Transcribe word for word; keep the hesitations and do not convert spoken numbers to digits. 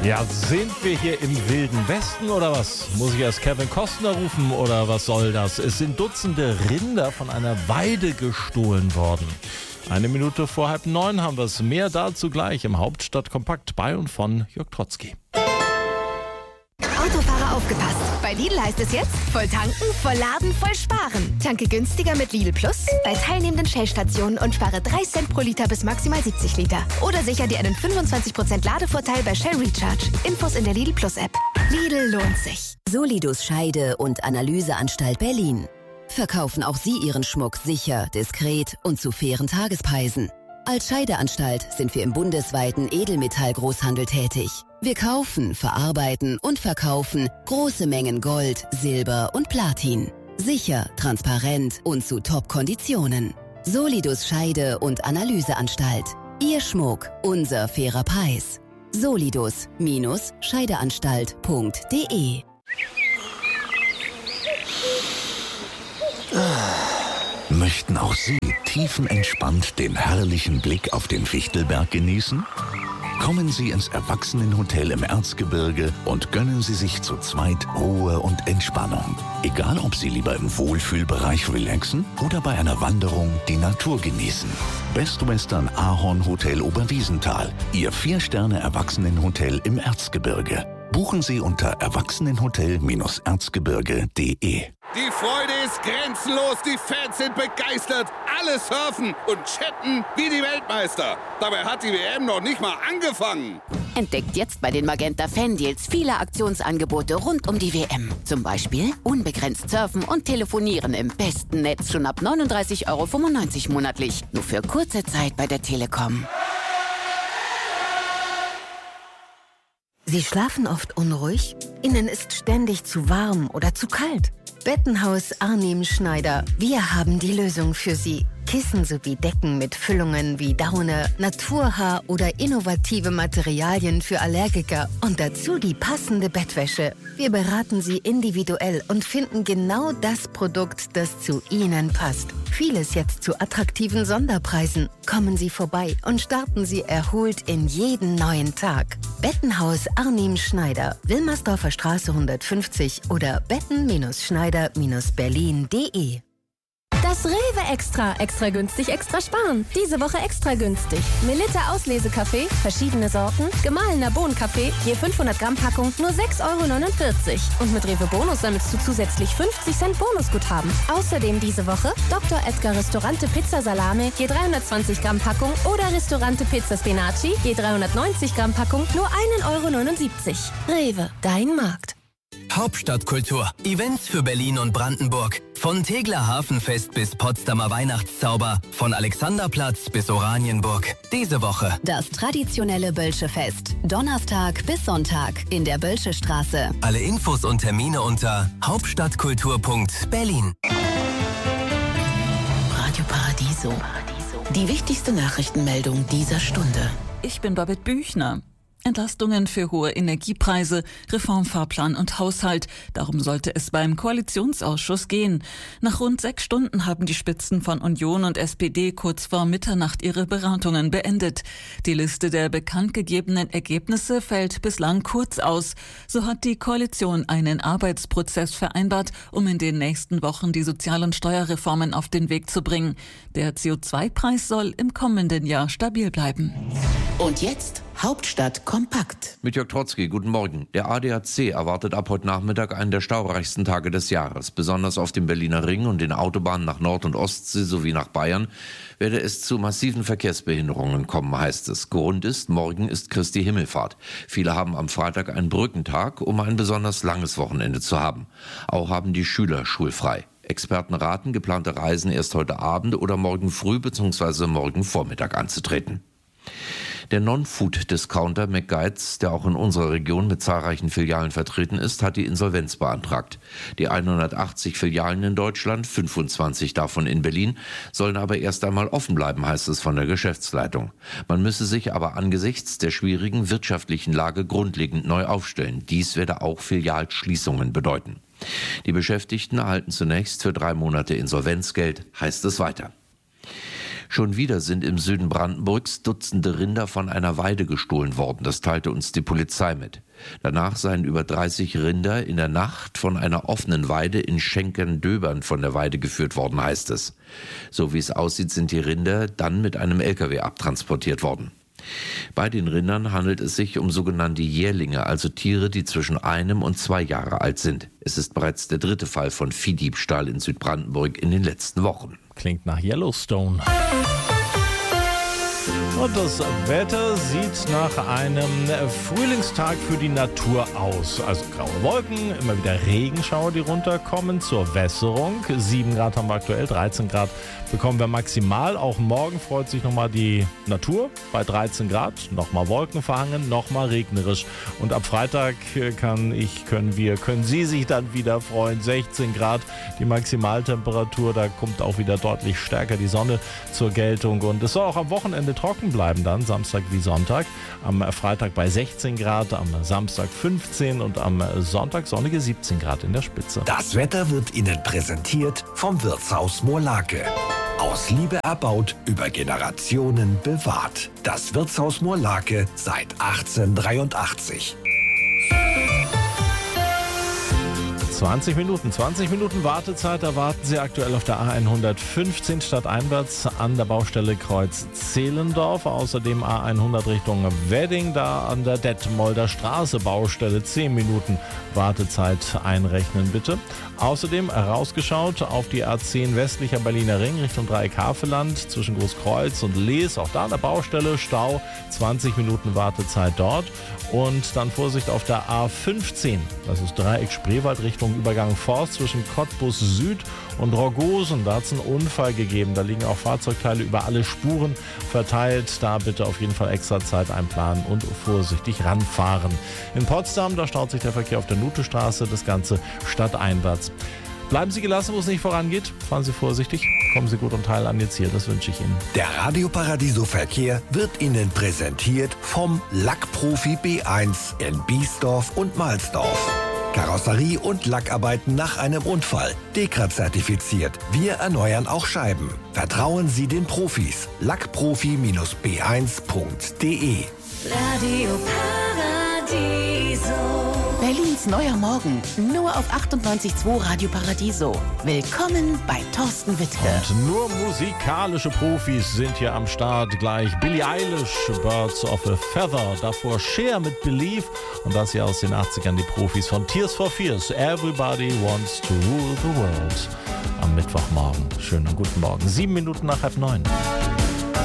Ja, sind wir hier im Wilden Westen oder was? Muss ich erst Kevin Costner rufen oder was soll das? Es sind Dutzende Rinder von einer Weide gestohlen worden. Eine Minute vor halb neun haben wir es. Mehr dazu gleich im Hauptstadtkompakt bei und von Jörg Trotzki. Autofahrer aufgepasst. Bei Lidl heißt es jetzt voll tanken, voll laden, voll sparen. Tanke günstiger mit Lidl Plus bei teilnehmenden Shell-Stationen und spare drei Cent pro Liter bis maximal siebzig Liter. Oder sicher dir einen fünfundzwanzig Prozent Ladevorteil bei Shell Recharge. Infos in der Lidl Plus App. Lidl lohnt sich. Solidus Scheide- und Analyseanstalt Berlin. Verkaufen auch Sie Ihren Schmuck sicher, diskret und zu fairen Tagespreisen. Als Scheideanstalt sind wir im bundesweiten Edelmetallgroßhandel tätig. Wir kaufen, verarbeiten und verkaufen große Mengen Gold, Silber und Platin. Sicher, transparent und zu Top-Konditionen. Solidus Scheide- und Analyseanstalt. Ihr Schmuck, unser fairer Preis. Solidus-Scheideanstalt punkt de. Möchten auch Sie tiefenentspannt den herrlichen Blick auf den Fichtelberg genießen? Kommen Sie ins Erwachsenenhotel im Erzgebirge und gönnen Sie sich zu zweit Ruhe und Entspannung. Egal, ob Sie lieber im Wohlfühlbereich relaxen oder bei einer Wanderung die Natur genießen. Best Western Ahorn Hotel Oberwiesenthal, Ihr Vier-Sterne-Erwachsenenhotel im Erzgebirge. Buchen Sie unter erwachsenenhotel Bindestrich erzgebirge punkt de. Die Freude ist grenzenlos, die Fans sind begeistert, alle surfen und chatten wie die Weltmeister. Dabei hat die W M noch nicht mal angefangen. Entdeckt jetzt bei den Magenta Fan-Deals viele Aktionsangebote rund um die W M. Zum Beispiel unbegrenzt surfen und telefonieren im besten Netz schon ab neununddreißig Euro fünfundneunzig monatlich. Nur für kurze Zeit bei der Telekom. Sie schlafen oft unruhig? Ihnen ist ständig zu warm oder zu kalt? Bettenhaus Arnim Schneider. Wir haben die Lösung für Sie. Kissen sowie Decken mit Füllungen wie Daune, Naturhaar oder innovative Materialien für Allergiker und dazu die passende Bettwäsche. Wir beraten Sie individuell und finden genau das Produkt, das zu Ihnen passt. Vieles jetzt zu attraktiven Sonderpreisen. Kommen Sie vorbei und starten Sie erholt in jeden neuen Tag. Bettenhaus Arnim Schneider, Wilmersdorfer Straße hundertfünfzig oder betten Schneider Berlin punkt de. Das Rewe Extra. Extra günstig, extra sparen. Diese Woche extra günstig. Melitta Auslesekaffee, verschiedene Sorten, gemahlener Bohnenkaffee, je fünfhundert Gramm Packung, nur sechs Euro neunundvierzig. Und mit Rewe Bonus sammelst du zusätzlich fünfzig Cent Bonusguthaben. Außerdem diese Woche Doktor Edgar Restaurante Pizza Salame, je dreihundertzwanzig Gramm Packung oder Restaurante Pizza Spinaci, je dreihundertneunzig Gramm Packung, nur einen Euro neunundsiebzig. Rewe, dein Markt. Hauptstadtkultur. Events für Berlin und Brandenburg. Von Tegler Hafenfest bis Potsdamer Weihnachtszauber. Von Alexanderplatz bis Oranienburg. Diese Woche Das traditionelle Bölsche Fest. Donnerstag bis Sonntag in der Bölsche Straße. alle Infos und Termine unter hauptstadtkultur punkt berlin. Radio Paradiso. Die wichtigste Nachrichtenmeldung dieser Stunde. Ich bin Babette Büchner. Entlastungen für hohe Energiepreise, Reformfahrplan und Haushalt. Darum sollte es beim Koalitionsausschuss gehen. Nach rund sechs Stunden haben die Spitzen von Union und S P D kurz vor Mitternacht ihre Beratungen beendet. Die Liste der bekannt gegebenen Ergebnisse fällt bislang kurz aus. So hat die Koalition einen Arbeitsprozess vereinbart, um in den nächsten Wochen die Sozial- und Steuerreformen auf den Weg zu bringen. Der C O zwei Preis soll im kommenden Jahr stabil bleiben. Und jetzt Hauptstadt kompakt. Mit Jörg Trotzki, guten Morgen. Der A D A C erwartet ab heute Nachmittag einen der staureichsten Tage des Jahres. Besonders auf dem Berliner Ring und den Autobahnen nach Nord- und Ostsee sowie nach Bayern werde es zu massiven Verkehrsbehinderungen kommen, heißt es. Grund ist, morgen ist Christi Himmelfahrt. Viele haben am Freitag einen Brückentag, um ein besonders langes Wochenende zu haben. Auch haben die Schüler schulfrei. Experten raten, geplante Reisen erst heute Abend oder morgen früh bzw. morgen Vormittag anzutreten. Der Non-Food-Discounter McGuides, der auch in unserer Region mit zahlreichen Filialen vertreten ist, hat die Insolvenz beantragt. Die hundertachtzig Filialen in Deutschland, fünfundzwanzig davon in Berlin, sollen aber erst einmal offen bleiben, heißt es von der Geschäftsleitung. Man müsse sich aber angesichts der schwierigen wirtschaftlichen Lage grundlegend neu aufstellen. Dies werde auch Filialschließungen bedeuten. Die Beschäftigten erhalten zunächst für drei Monate Insolvenzgeld, heißt es weiter. Schon wieder sind im Süden Brandenburgs Dutzende Rinder von einer Weide gestohlen worden. Das teilte uns die Polizei mit. Danach seien über dreißig Rinder in der Nacht von einer offenen Weide in Schenkern-Döbern von der Weide geführt worden, heißt es. So wie es aussieht, sind die Rinder dann mit einem L K W abtransportiert worden. Bei den Rindern handelt es sich um sogenannte Jährlinge, also Tiere, die zwischen einem und zwei Jahre alt sind. Es ist bereits der dritte Fall von Viehdiebstahl in Südbrandenburg in den letzten Wochen. Klingt nach Yellowstone. Und das Wetter sieht nach einem Frühlingstag für die Natur aus. Also graue Wolken, immer wieder Regenschauer, die runterkommen zur Wässerung. sieben Grad haben wir aktuell, dreizehn Grad bekommen wir maximal. Auch morgen freut sich nochmal die Natur bei dreizehn Grad. Nochmal Wolken verhangen, nochmal regnerisch. Und ab Freitag kann ich, können wir, können Sie sich dann wieder freuen. sechzehn Grad die Maximaltemperatur. Da kommt auch wieder deutlich stärker die Sonne zur Geltung. Und es soll auch am Wochenende trocken bleiben dann, Samstag wie Sonntag. Am Freitag bei sechzehn Grad, am Samstag fünfzehn und am Sonntag sonnige siebzehn Grad in der Spitze. Das Wetter wird Ihnen präsentiert vom Wirtshaus Moorlake. Aus Liebe erbaut, über Generationen bewahrt. Das Wirtshaus Moorlake seit achtzehnhundertdreiundachtzig. zwanzig Minuten, zwanzig Minuten Wartezeit erwarten Sie aktuell auf der A hundertfünfzehn stadteinwärts an der Baustelle Kreuz Zehlendorf. Außerdem A hundert Richtung Wedding, da an der Detmolder Straße Baustelle. zehn Minuten Wartezeit einrechnen bitte. Außerdem rausgeschaut auf die A zehn westlicher Berliner Ring Richtung Dreieck-Havelland zwischen Großkreuz und Lees. Auch da an der Baustelle Stau, zwanzig Minuten Wartezeit dort. Und dann Vorsicht auf der A fünfzehn, das ist Dreieck Spreewald Richtung Übergang Forst zwischen Cottbus Süd und Rogosen. Da hat es einen Unfall gegeben. Da liegen auch Fahrzeugteile über alle Spuren verteilt. Da bitte auf jeden Fall extra Zeit einplanen und vorsichtig ranfahren. In Potsdam, da staut sich der Verkehr auf der Nutestraße, das Ganze stadteinwärts. Bleiben Sie gelassen, wo es nicht vorangeht. Fahren Sie vorsichtig. Kommen Sie gut und heil an Ihr Ziel. Das wünsche ich Ihnen. Der Radio Paradiso Verkehr wird Ihnen präsentiert vom Lackprofi B eins in Biesdorf und Mahlsdorf. Karosserie und Lackarbeiten nach einem Unfall. Dekra zertifiziert. Wir erneuern auch Scheiben. Vertrauen Sie den Profis. Lackprofi B eins punkt de. Radio Paradiso. Berlins neuer Morgen. Nur auf achtundneunzig Komma zwei Radio Paradiso. Willkommen bei Thorsten Wittke. Und nur musikalische Profis sind hier am Start. Gleich Billie Eilish, Birds of a Feather. Davor Cher mit Believe. Und das hier aus den achtzigern die Profis von Tears for Fears. Everybody wants to rule the world. Am Mittwochmorgen. Schönen guten Morgen. Sieben Minuten nach halb neun.